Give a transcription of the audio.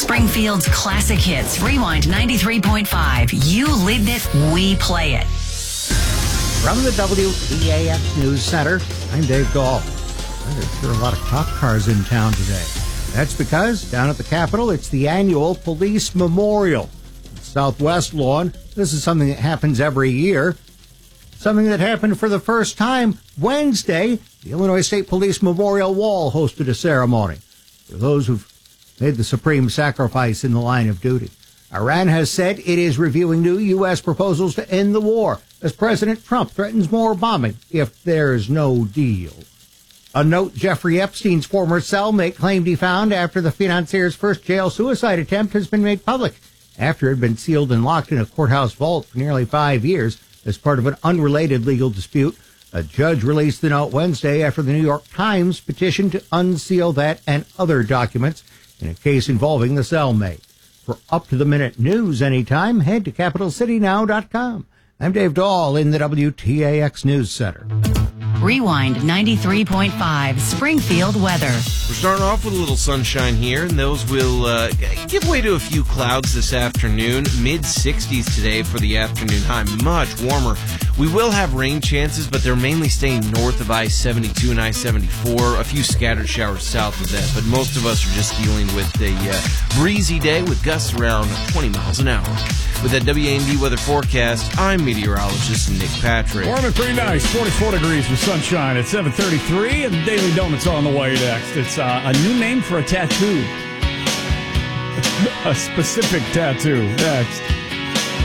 Springfield's classic hits. Rewind 93.5. You lead it, we play it. From the WEAX News Center, I'm Dave Dahl. There's sure a lot of cop cars in town today. That's because down at the Capitol, it's the annual Police Memorial. Southwest Lawn, this is something that happens every year. Something that happened for the first time Wednesday. The Illinois State Police Memorial Wall hosted a ceremony for those who've made the supreme sacrifice in the line of duty. Iran has said it is reviewing new U.S. proposals to end the war as President Trump threatens more bombing if there's no deal. A note Jeffrey Epstein's former cellmate claimed he found after the financier's first jail suicide attempt has been made public after it had been sealed and locked in a courthouse vault for nearly 5 years as part of an unrelated legal dispute. A judge released the note Wednesday after the New York Times petitioned to unseal that and other documents in a case involving the cellmate. For up-to-the-minute news anytime, head to CapitalCityNow.com. I'm Dave Dahl in the WTAX News Center. Rewind 93.5. Springfield weather. We're starting off with a little sunshine here, and those will give way to a few clouds this afternoon. Mid-60s today for the afternoon high, much warmer. We will have rain chances, but they're mainly staying north of I-72 and I-74. A few scattered showers south of that, but most of us are just dealing with a breezy day with gusts around 20 miles an hour. With that WAMD weather forecast, I'm meteorologist Nick Patrick. Warm and pretty nice, 44 degrees with sunshine at 7:33, and Daily Donuts on the way next. It's a new name for a tattoo. A specific tattoo next.